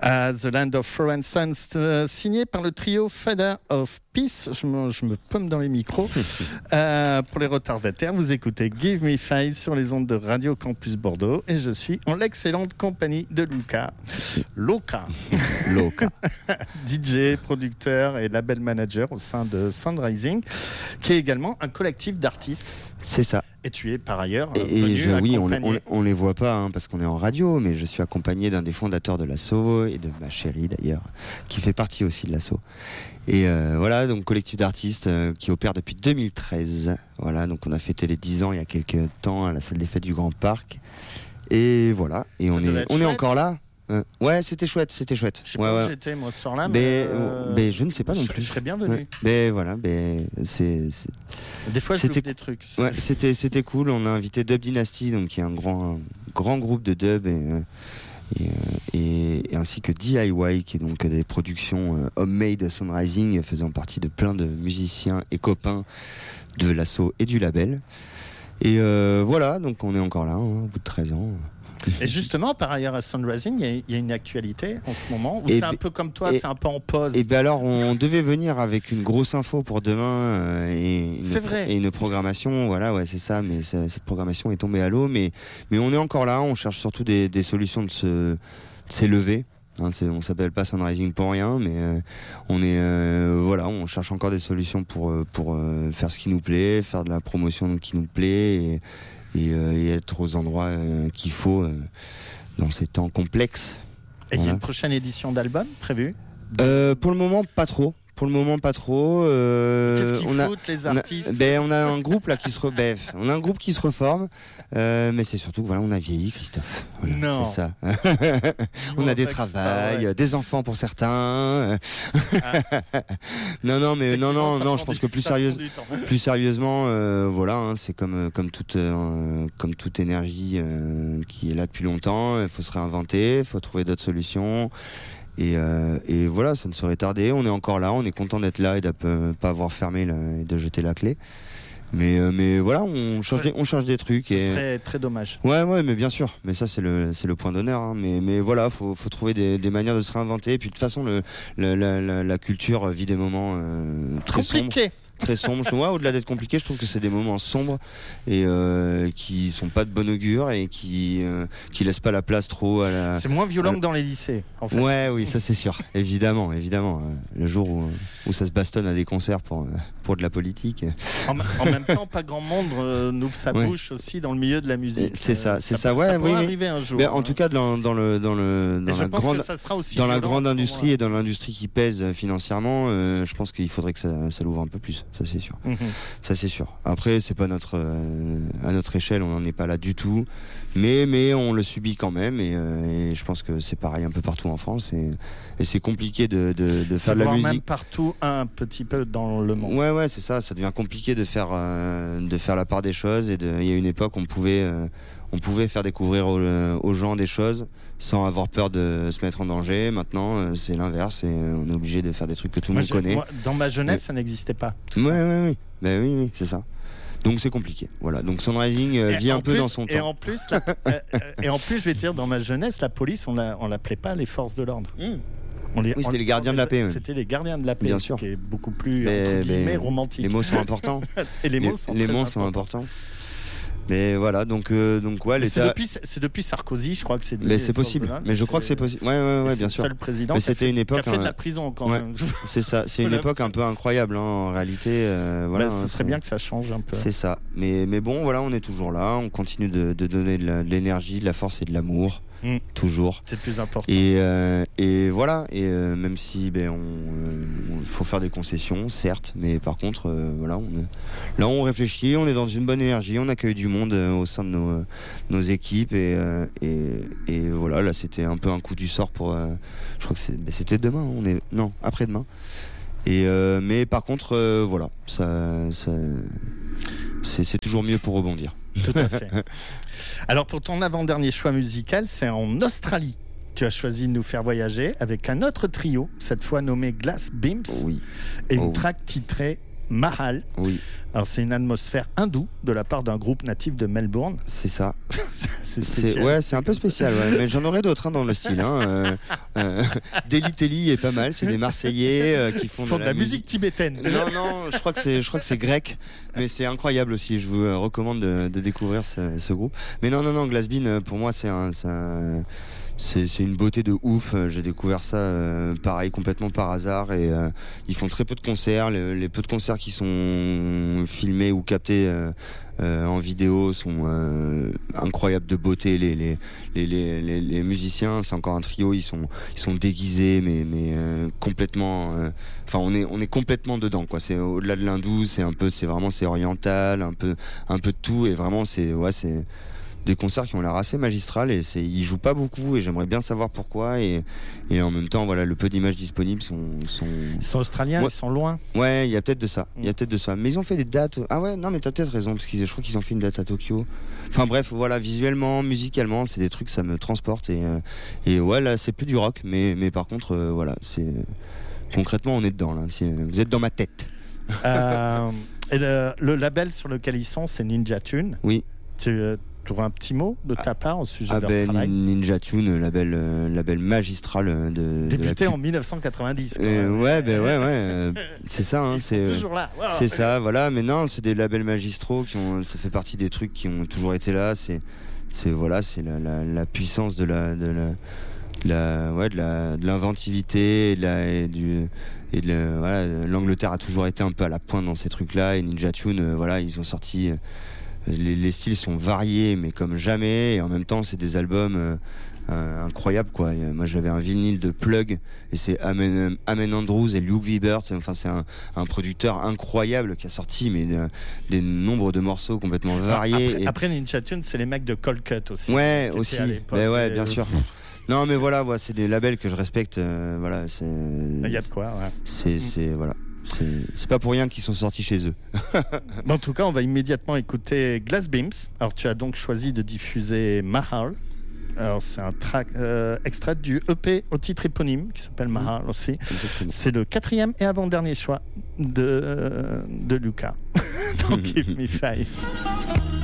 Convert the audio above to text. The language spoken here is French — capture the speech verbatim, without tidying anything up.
Uh, The Land of Foreign Suns, euh, signé par le trio Feather of Peace. Je me, je me pomme dans les micros. euh, pour les retardataires, vous écoutez Give Me Five sur les ondes de Radio Campus Bordeaux et je suis en l'excellente compagnie de Luca. Luca. Luca. D J, producteur et label manager au sein de Sunrising, qui est également un collectif d'artistes. C'est ça. Et tu es par ailleurs et, venu et je, oui, on, accompagner... on, on les voit pas hein, parce qu'on est en radio, mais je suis accompagné d'un des fondateurs de l'asso et de ma chérie d'ailleurs, qui fait partie aussi de l'asso. Et euh, voilà, donc collectif d'artistes euh, qui opère depuis deux mille treize. Voilà, donc on a fêté les dix ans il y a quelques temps à la salle des fêtes du Grand Parc. Et voilà, et Ça on est, on est encore là. Euh, ouais, c'était chouette, c'était chouette. Je sais ouais, pas ouais. où j'étais moi ce soir-là, mais, mais, euh, mais je ne sais pas non je, plus. Je serais bien venu. Ouais. Mais voilà, mais c'est, c'est... Des fois, je c'était des trucs. Ouais, c'était c'était cool. On a invité Dub Dynasty, donc qui est un grand un grand groupe de dub et, et, et, et ainsi que D I Y, qui est donc des productions euh, homemade Sunrising, faisant partie de plein de musiciens et copains de l'asso et du label. Et euh, voilà, donc on est encore là, hein, au bout de treize ans. Et justement, par ailleurs à Sunrising, il y, y a une actualité en ce moment où et c'est b- un peu comme toi, et, c'est un peu en pause. Et bien alors, on devait venir avec une grosse info pour demain euh, et, une, c'est vrai. et une programmation, voilà, ouais, c'est ça, mais ça, cette programmation est tombée à l'eau, mais, mais on est encore là, on cherche surtout des, des solutions de, se, de s'élever. Hein, c'est, on s'appelle pas Sunrising pour rien, mais euh, on est euh, voilà, on cherche encore des solutions pour pour euh, faire ce qui nous plaît, faire de la promotion qui nous plaît et, et, euh, et être aux endroits euh, qu'il faut euh, dans ces temps complexes. Et il voilà. y a une prochaine édition d'album prévue ? euh, Pour le moment, pas trop. Pour le moment, pas trop. Euh, Qu'est-ce qu'ils on foutent, a, les artistes ? on a, ben, on a un groupe là qui se re, ben, on a un groupe qui se reforme, euh, mais c'est surtout que voilà, on a vieilli, Christophe. Voilà, non. C'est ça. On a des travails, des enfants pour certains. Ah. non, non, mais non, non, non. Je pense que plus sérieuse, plus sérieusement, euh, voilà, hein, c'est comme comme toute euh, comme toute énergie euh, qui est là depuis longtemps. Il faut se réinventer, il faut trouver d'autres solutions. Et, euh, et voilà, ça ne saurait tarder. On est encore là, on est content d'être là et de ne pas avoir fermé la, et de jeter la clé. Mais, euh, mais voilà, on change, des, on change des trucs. Ce et... serait très dommage. Ouais, ouais, mais bien sûr. Mais ça, c'est le, c'est le point d'honneur. Hein. Mais, mais voilà, faut, faut trouver des, des manières de se réinventer. Et puis de toute façon, le, la, la, la, la culture vit des moments euh, très compliqués. sombres. Très sombre. Moi, au-delà d'être compliqué, je trouve que c'est des moments sombres et euh, qui sont pas de bon augure et qui euh, qui laissent pas la place trop à la. C'est moins violent à... que dans les lycées. En fait. Ouais, oui, ça c'est sûr. évidemment, évidemment. Le jour où, où ça se bastonne à des concerts pour pour de la politique. En, en même temps, pas grand monde euh, ouvre sa ouais. bouche aussi dans le milieu de la musique. C'est ça, euh, c'est ça. ça. Ouais, ça oui, arriver un jour. Mais hein. en tout cas, dans, dans le dans le dans et la grande dans la grande industrie et dans l'industrie qui pèse financièrement, euh, je pense qu'il faudrait que ça, ça l'ouvre un peu plus. Ça c'est sûr. Mm-hmm. Ça c'est sûr. Après c'est pas notre euh, à notre échelle, on n'en est pas là du tout, mais mais on le subit quand même et, euh, et je pense que c'est pareil un peu partout en France et, et c'est compliqué de, de, de faire de la musique. Même partout un petit peu dans le monde. Ouais ouais c'est ça. Ça devient compliqué de faire euh, de faire la part des choses et de, il y a une époque on pouvait euh, on pouvait faire découvrir aux, aux gens des choses sans avoir peur de se mettre en danger. Maintenant, euh, c'est l'inverse et euh, on est obligé de faire des trucs que tout le monde connaît. Moi, dans ma jeunesse, mais... ça n'existait pas. Ouais, ouais, ouais. Ben oui, oui, c'est ça. Donc c'est compliqué. Voilà. Donc Sunrising euh, vit un peu plus, dans son temps. Et en plus, la, euh, et en plus, je vais te dire, dans ma jeunesse, la police, on la, on l'appelait pas les forces de l'ordre. Mmh. On les, oui, c'était les gardiens de la paix. Même. C'était les gardiens de la paix, bien sûr. Qui est beaucoup plus mais, entre guillemets, mais, romantique. Les mots sont importants. et les mots les, sont, les mots sont importants. importants. Mais voilà, donc euh, donc ouais, c'est depuis c'est depuis Sarkozy, je crois que c'est. Mais c'est possible. Mais je crois que c'est possible. Ouais, ouais, ouais, bien sûr. C'est le président. Mais c'était une époque. Qui a fait de la prison quand ouais, même. C'est ça. C'est une époque un peu incroyable hein, en réalité. Euh, voilà. Bah, ce hein, serait bien que ça change un peu. C'est ça. Mais mais bon, voilà, on est toujours là. On continue de, de donner de, la, de l'énergie, de la force et de l'amour. Mmh. Toujours. C'est le plus important. Et, euh, et voilà. Et euh, même si ben on, euh, faut faire des concessions, certes, mais par contre, euh, voilà, on est, là on réfléchit, on est dans une bonne énergie, on accueille du monde euh, au sein de nos, euh, nos équipes et, euh, et et voilà. Là, c'était un peu un coup du sort pour. Euh, je crois que c'est, ben, c'était demain. On est non après-demain. Et euh, mais par contre, euh, voilà, ça, ça c'est, c'est toujours mieux pour rebondir. Tout à fait. Alors pour ton avant-dernier choix musical, c'est en Australie. Tu as choisi de nous faire voyager avec un autre trio, cette fois nommé Glass Beams, oui. et une oh. track titrée Mahal. Oui. Alors c'est une atmosphère hindoue de la part d'un groupe natif de Melbourne. C'est ça. c'est c'est, ouais, c'est un peu spécial, ouais. Mais j'en aurais d'autres hein, dans le style. Hein. Euh, euh, Deli Telly est pas mal. C'est des Marseillais euh, qui font, Ils font de, de la, la musique, musique tibétaine. Non, non, je crois que c'est, je crois que c'est grec, mais c'est incroyable aussi. Je vous euh, recommande de, de découvrir ce, ce groupe. Mais non, non, non, Glasbin, pour moi, c'est un, c'est un C'est, c'est une beauté de ouf. J'ai découvert ça euh, pareil complètement par hasard et euh, ils font très peu de concerts. Les, les peu de concerts qui sont filmés ou captés euh, euh, en vidéo sont euh, incroyables de beauté. Les, les, les, les, les, les musiciens, c'est encore un trio. Ils sont ils sont déguisés mais mais euh, complètement. Enfin, euh, on est on est complètement dedans quoi. C'est au-delà de l'hindou. C'est un peu c'est vraiment c'est oriental, un peu un peu de tout et vraiment c'est ouais c'est des concerts qui ont l'air assez magistral et c'est, ils jouent pas beaucoup et j'aimerais bien savoir pourquoi et, et en même temps voilà le peu d'images disponibles sont, sont... Ils sont australiens, ouais. Ils sont loin. Ouais, il y a peut-être de ça, il y a peut-être de ça. Mais ils ont fait des dates. Ah ouais, non mais t'as peut-être raison parce que je crois qu'ils ont fait une date à Tokyo. Enfin bref, voilà, visuellement, musicalement, c'est des trucs ça me transporte et euh, et ouais là c'est plus du rock mais mais par contre euh, voilà c'est concrètement on est dedans là. C'est, vous êtes dans ma tête. euh, et le, le label sur lequel ils sont, c'est Ninja Tune. Oui. Tu Tu aurais un petit mot de ta part au sujet ah de leur ben, travail. Ninja Tune, label, euh, label magistral de. Débuté de la... en dix-neuf cent quatre-vingt-dix. Euh, ouais, ben ouais, ouais. Euh, c'est ça. Hein, Ils c'est sont toujours là. Wow. C'est ça, voilà. Mais non, c'est des labels magistraux qui ont. Ça fait partie des trucs qui ont toujours été là. C'est, c'est voilà, c'est la, la, la puissance de la, de la, de la, ouais, de la, de l'inventivité et de la, et du. Et de la, voilà, l'Angleterre a toujours été un peu à la pointe dans ces trucs-là. Et Ninja Tune, euh, voilà, ils ont sorti. Euh, Les, les styles sont variés mais comme jamais et en même temps c'est des albums euh, euh, incroyables quoi. Et, euh, moi j'avais un vinyle de Plug et c'est Amen, Amen Andrews et Luke Vibert, enfin c'est un, un producteur incroyable qui a sorti mais euh, des nombres de morceaux complètement variés. Après, et... après Ninja Tune c'est les mecs de Cold Cut aussi. Ouais aussi, mais ouais bien euh... sûr. Non mais voilà, ouais, c'est des labels que je respecte. Euh, voilà, c'est. Il y a de quoi. Ouais. C'est, c'est voilà. C'est, c'est pas pour rien qu'ils sont sortis chez eux. En tout cas, on va immédiatement écouter Glass Beams. Alors, tu as donc choisi de diffuser Mahal. Alors, c'est un track euh, extrait du E P au titre éponyme qui s'appelle Mahal mmh. aussi. Exactement. C'est le quatrième et avant-dernier choix de, euh, de Lucas. Donc, Give Me Five.